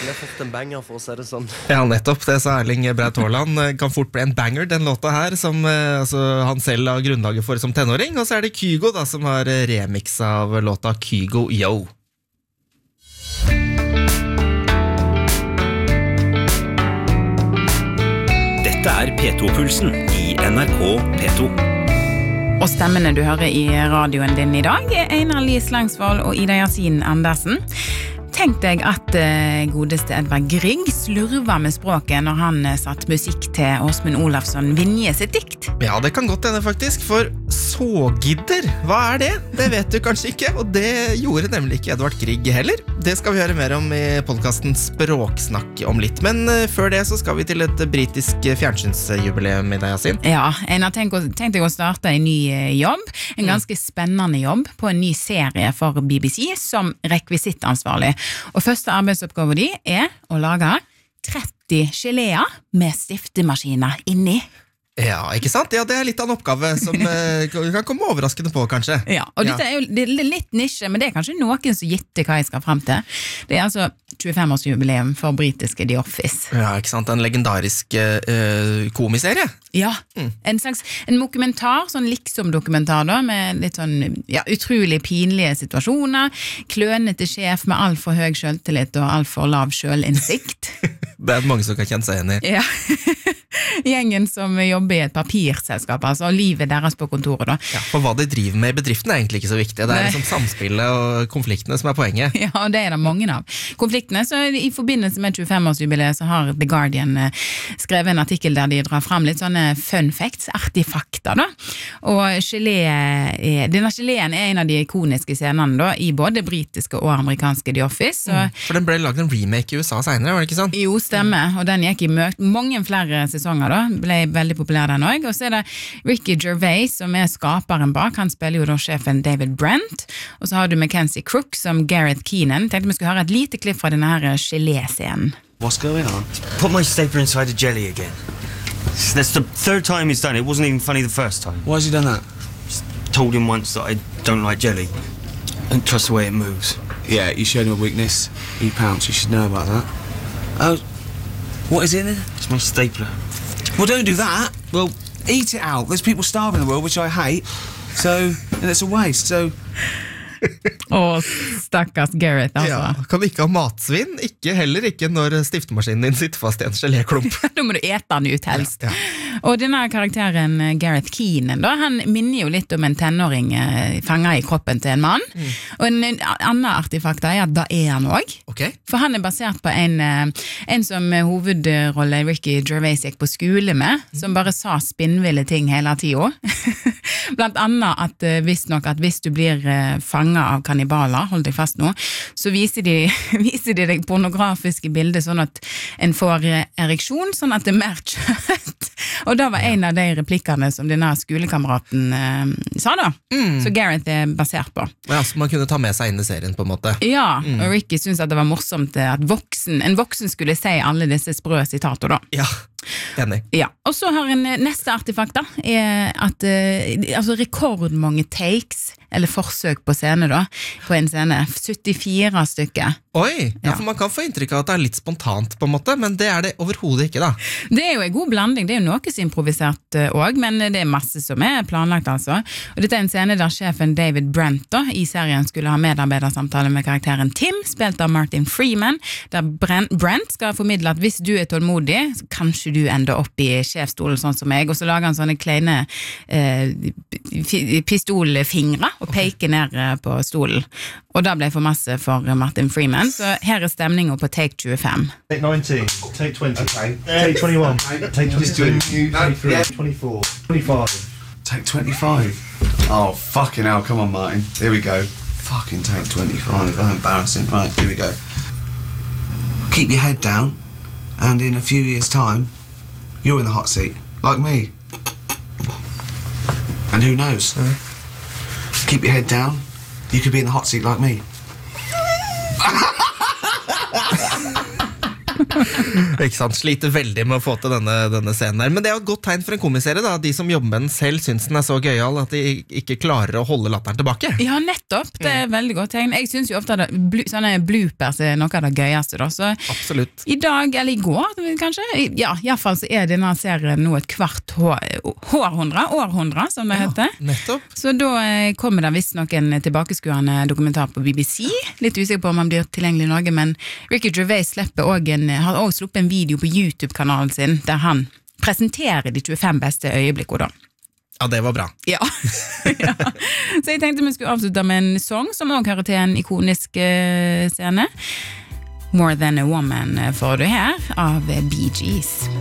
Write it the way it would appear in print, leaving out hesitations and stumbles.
veldig fort en banger for å si det sånn. Ja, nettopp, det sa Erling Braut Haaland. Kan fort bli en banger, den låta her, som han selv har grunnlaget for som tenåring. Og så det Kygo da, som har remix av låta Kygo Yo. Dette P2-pulsen i NRK P2. Og stemmene du hører i radioen din i dag Einar Lie Slangsvold og Ida Yasin Andersen. Tenk deg at godeste Edvard Grieg slurva med språket når han satt musikk til Åsmund Olafsson Vinje sitt dikt. Ja, det kan godt hende faktisk, for sågidder, hva det? Det vet du kanskje ikke, og det gjorde nemlig ikke Edvard Grieg heller. Det skal vi høre mer om i podcasten Språksnakk om litt, men før det så skal vi til et britisk fjernsynsjubileum i dag, Yasin. Ja, Einar, tenk deg å starte en ny jobb, en ganske spennende jobb på en ny serie for BBC som rekvisittansvarlig. Og første arbeidsoppgave de å lage 30 geléer med stiftemaskiner inni. Ja, ikke sant? Ja, det litt av en oppgave som kan komme overraskende på, kanskje. Ja, og dette jo det litt nisje, men det kanskje noen som gitter hva jeg skal frem til. Det altså 25-årsjubileum for britiske The Office. Ja, ikke sant? En legendarisk komiserie. Ja, en dokumentar, sånn liksom-dokumentar da, med litt sånn, ja, utrolig pinlige situasjoner, klønete sjef med alt for høy selvtillit og alt for lav selvinnsikt. Det mange som kan kjenne seg igjen i. Ja, gjengen som jobber i et papirselskap, altså livet deres på kontoret da. Ja, for hva de driver med i bedriften egentlig ikke så viktig. Det liksom samspillet og konfliktene som poenget. Ja, og det det mange av. Konfliktene, så i forbindelse med 25-årsjubileet så har The Guardian skrevet en artikkel der de drar frem litt sånne fun facts, artifakter da. Og denne geleen en av de ikoniske scenene da, i både britiske og amerikanske The Office. Så, for den ble laget en remake i USA senere, var det ikke sånn? Jo, stemmer, og den gikk i mange flere sesonger da, ble veldig populær den også, og så det Ricky Gervais som skaperen bak, han spiller jo da sjefen David Brent, og så har du Mackenzie Crook som Gareth Keenan. Tenkte vi skulle høre et lite klipp fra denne her gelé-scenen. What's going on? Put my stapler inside a jelly again. That's the third time he's done it. It wasn't even funny the first time. Why has he done that? Just told him once that I don't like jelly. Don't trust the way it moves. Yeah, you showed him a weakness. You pounced, you should know about that. Oh, what is in it? It's my stapler. Well, don't do that. Well, eat it out. There's people starving in the world, which I hate. So, and it's a waste, so... stakkars Gareth, altså. Ja, kan du ikke ha matsvinn? Heller ikke når stiftemaskinen din sitter fast i en geléklump. Da må du ete den ut helst. Ja. Og denne karakteren Gareth Keenan, da, han minner jo litt om en tenåring fanget i kroppen til en mann. Og en annen artefakt at da han også. Okay. For han basert på en som hovedrolle Ricky Gervais gikk på skole med, som bare sa spinnville ting hele tiden. Blant annet at hvis du blir fanget av kannibaler, hold deg fast nå, så viser de deg pornografiske bilder sånn at en får ereksjon, sånn at det mer kjøtt. Og da var en av de replikkene som denne skolekameraten sa da, så Gareth basert på. Ja, så man kunne ta med seg inn i serien på en måte. Ja, og Ricky syntes at det var morsomt at en voksen skulle si alle disse sprø sitater da. Ja, enig. Ja, og så har en neste artefakt da, at altså rekordmange takes, eller forsøk på scene da, på en scene, 74 stykker. Oi, ja, for man kan få inntrykk av at det litt spontant på en måte, men det det overhodet ikke da. Det jo en god blanding, det jo noe som improvisert også, men det masse som planlagt altså. Og dette en scene der sjefen David Brent da, i serien skulle ha medarbeidersamtale med karakteren Tim, spilt av Martin Freeman, der Brent skal formidle at hvis du tålmodig, så kanskje du ender opp i sjefstolen sånn som meg, og så lager han sånne kleine pistolfingre og peker ned på stolen. Og da ble for masse for Martin Freeman, så her stemningen på take 25. Take 19, take 20, okay. Take 21, take 22, 23, 24, 25. Take 25. Oh, fucking hell, come on, Martin. Here we go. Fucking take 25. Oh, embarrassing. Right, here we go. Keep your head down, and in a few years' time, you're in the hot seat, like me. And who knows? Keep your head down, you could be in the hot seat like me. Ikke sant, sliter veldig med å få til denne scenen der. Men det er jo et godt tegn for en komiserie da. De som jobber med den selv synes den er så gøyal at de ikke klarer å holde latteren tilbake. Ja, nettopp. Det er veldig godt tegn. Jeg synes jo ofte at sånne bloopers er noe av det gøyeste da. Så Absolutt. i dag, eller i går kanskje, ja, i hvert fall så er denne serien nå et kvart århundre, som det heter. Nettopp. Så da kommer det visst nok en tilbakeskuende dokumentar på BBC. Litt usikker på om han blir tilgjengelig i Norge, men Ricky Gervais har også sluppet en video på YouTube-kanalen sin, der han presenterer de 25 beste øyeblikkene da. Ja, det var bra. Ja. Ja. Så jeg tenkte vi skulle avslutte med en sang som også hører til en ikonisk scene. More Than a Woman får du her av Bee Gees.